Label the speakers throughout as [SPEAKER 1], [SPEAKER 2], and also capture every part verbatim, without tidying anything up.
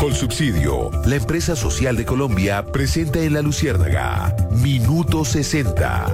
[SPEAKER 1] Colsubsidio, la empresa social de Colombia, presenta en La Luciérnaga Minuto sesenta.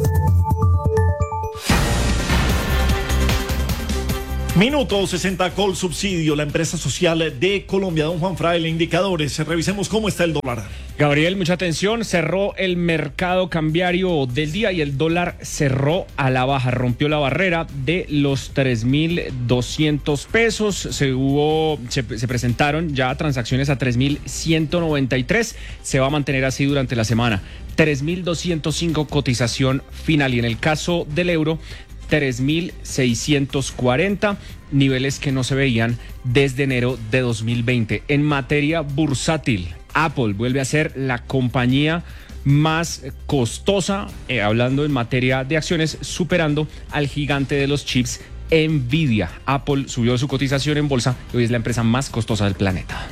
[SPEAKER 2] Minuto sesenta, Colsubsidio, la empresa social de Colombia. Don Juan Fraile, indicadores, revisemos cómo está el dólar.
[SPEAKER 3] Gabriel, mucha atención, cerró el mercado cambiario del día y el dólar cerró a la baja, rompió la barrera de los tres mil doscientos pesos, se hubo, se, se presentaron ya transacciones a tres mil ciento noventa y tres, se va a mantener así durante la semana, tres mil doscientos cinco cotización final, y en el caso del euro, tres mil seiscientos cuarenta, niveles que no se veían desde enero de dos mil veinte. En materia bursátil, Apple vuelve a ser la compañía más costosa, eh, hablando en materia de acciones, superando al gigante de los chips, Nvidia. Apple subió su cotización en bolsa y hoy es la empresa más costosa del planeta.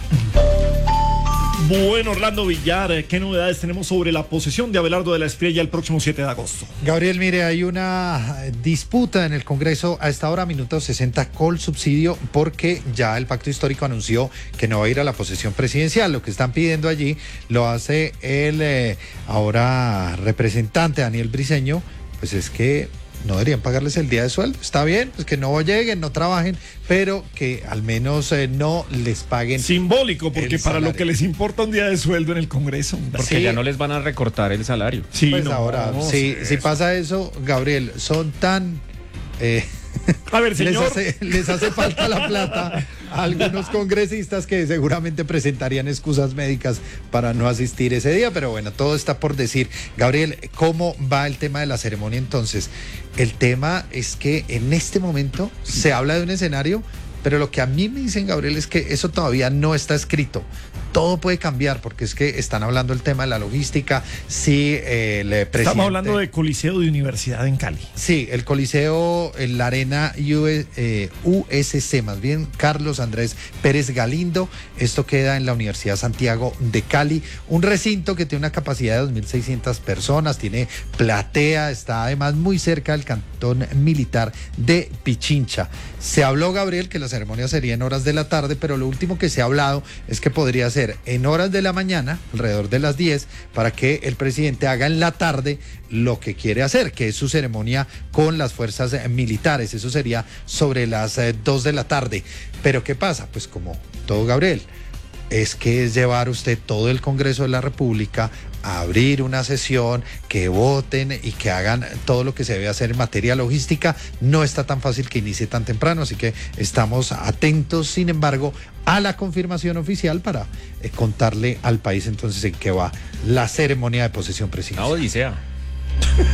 [SPEAKER 2] Bueno, Orlando Villar, ¿qué novedades tenemos sobre la posesión de Abelardo de la Espriella el próximo siete de agosto?
[SPEAKER 4] Gabriel, mire, hay una disputa en el Congreso a esta hora, minuto sesenta, Colsubsidio, porque ya el Pacto Histórico anunció que no va a ir a la posesión presidencial. Lo que están pidiendo allí lo hace el eh, ahora representante Daniel Briceño, pues es que no deberían pagarles el día de sueldo. Está bien, pues que no lleguen, no trabajen, pero que al menos eh, no les paguen.
[SPEAKER 2] Simbólico, porque para lo que les importa un día de sueldo en el Congreso.
[SPEAKER 3] Porque sí, ya no les van a recortar el salario.
[SPEAKER 4] Sí, pues
[SPEAKER 2] no,
[SPEAKER 4] ahora,
[SPEAKER 2] no,
[SPEAKER 4] si,
[SPEAKER 2] sí,
[SPEAKER 4] si pasa eso, Gabriel, son tan... Eh,
[SPEAKER 2] a ver, señor.
[SPEAKER 4] Les hace, les hace falta la plata a algunos congresistas que seguramente presentarían excusas médicas para no asistir ese día, pero bueno, todo está por decir. Gabriel, ¿cómo va el tema de la ceremonia entonces? El tema es que en este momento se habla de un escenario, pero lo que a mí me dicen, Gabriel, es que eso todavía no está escrito. Todo puede cambiar porque es que están hablando del tema de la logística. Sí, eh, el presidente...
[SPEAKER 2] Estamos hablando de Coliseo de Universidad en Cali.
[SPEAKER 4] Sí, el Coliseo, en la Arena U S, eh, U S C, más bien, Carlos Andrés Pérez Galindo. Esto queda en la Universidad Santiago de Cali. Un recinto que tiene una capacidad de dos mil seiscientas personas, tiene platea, está además muy cerca del cantón militar de Pichincha. Se habló, Gabriel, que la ceremonia sería en horas de la tarde, pero lo último que se ha hablado es que podría ser en horas de la mañana, alrededor de las diez, para que el presidente haga en la tarde lo que quiere hacer, que es su ceremonia con las fuerzas militares. Eso sería sobre las eh, dos de la tarde. Pero ¿qué pasa? Pues como todo, Gabriel, es que es llevar usted todo el Congreso de la República a abrir una sesión, que voten y que hagan todo lo que se debe hacer en materia logística. No está tan fácil que inicie tan temprano, así que estamos atentos, sin embargo, a la confirmación oficial para eh, contarle al país entonces en qué va la ceremonia de posesión presidencial.
[SPEAKER 3] La odisea.